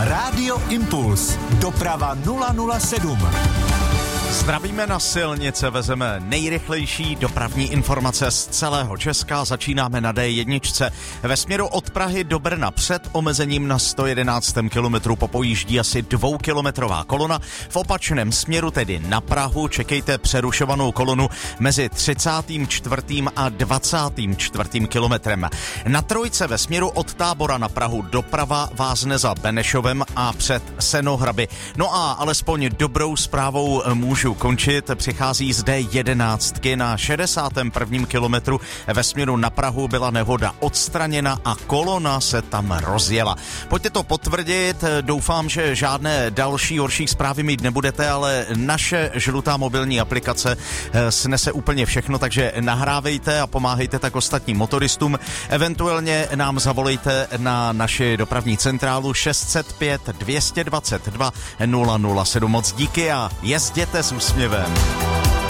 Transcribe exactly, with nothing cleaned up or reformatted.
Rádio Impuls. Doprava nula nula sedm. Zdravíme na silnice, vezeme nejrychlejší dopravní informace z celého Česka. Začínáme na D jedna. Ve směru od Prahy do Brna před omezením na sto jedenáctém kilometru popojíždí asi dvoukilometrová kolona. V opačném směru, tedy na Prahu, čekejte přerušovanou kolonu mezi třicátým čtvrtým a dvacátým čtvrtým kilometrem. Na trojce ve směru od Tábora na Prahu doprava vázne za Benešovem a před Senohraby. No a alespoň dobrou zprávou můžu končit. Přichází z D jedenáct na šedesátém prvním kilometru ve směru na Prahu byla nehoda odstraněna a kolona se tam rozjela. Pojďte to potvrdit, doufám, že žádné další horší zprávy mít nebudete, ale naše žlutá mobilní aplikace snese úplně všechno, takže nahrávejte a pomáhejte tak ostatním motoristům. Eventuálně nám zavolejte na naši dopravní centrálu šest set pět dvě dvacet dva nula nula sedm. Moc díky a jezděte s úsměvem.